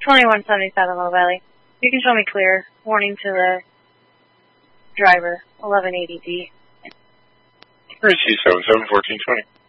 2177 Low Valley. You can show me clear. Warning to the driver, 1180D. Receive 771420.